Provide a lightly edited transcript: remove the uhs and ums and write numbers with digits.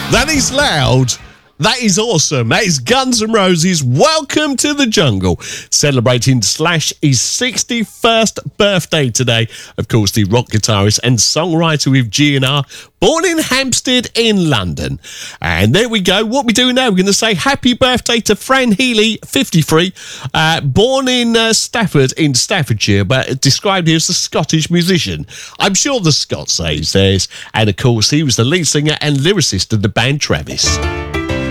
That is loud. That is awesome. That is Guns N' Roses. Welcome to the jungle. Celebrating Slash's 61st birthday today. Of course, the rock guitarist and songwriter with GNR, born in Hampstead in London. And there we go. What we do now, we're going to say happy birthday to Fran Healy, 53, born in Stafford in Staffordshire, but described here as a Scottish musician. I'm sure the Scots say theirs. And of course, he was the lead singer and lyricist of the band Travis.